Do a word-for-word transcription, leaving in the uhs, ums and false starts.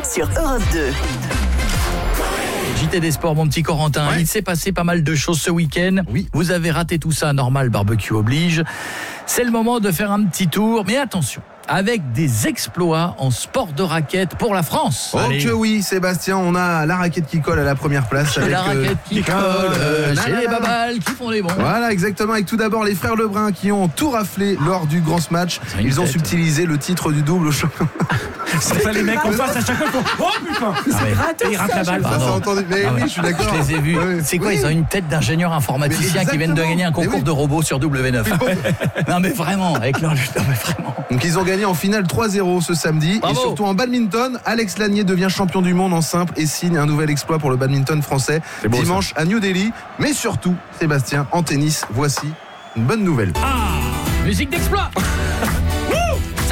sur Europe deux. J T des Sports, mon petit Corentin. Ouais. Il s'est passé pas mal de choses ce week-end. Oui. Vous avez raté tout ça, normal, barbecue oblige. C'est le moment de faire un petit tour. Mais attention, avec des exploits en sport de raquette pour la France. Oh Allez. que oui, Sébastien, on a la raquette qui colle à la première place. Avec la raquette euh, qui colle, euh, chez les babales qui font les bons. Voilà, exactement. Avec tout d'abord les frères Lebrun qui ont tout raflé lors du grand smash. Ils ont tête. subtilisé le titre du double champion. C'est ça les mecs en face à chaque fois. Oh putain, ah ils ratent la balle. Entendu. Mais ah ouais. oui, je suis d'accord. Je les ai vus. Oui. C'est quoi oui. Ils ont une tête d'ingénieur informaticien qui viennent de gagner un concours oui. de robots sur W neuf. Non mais vraiment, avec leur lutte, mais vraiment. Donc ils ont gagné en finale trois zéro ce samedi. Bravo. Et surtout en badminton, Alex Lanier devient champion du monde en simple et signe un nouvel exploit pour le badminton français beau, dimanche ça. à New Delhi. Mais surtout, Sébastien, en tennis, voici une bonne nouvelle. Ah, musique d'exploit.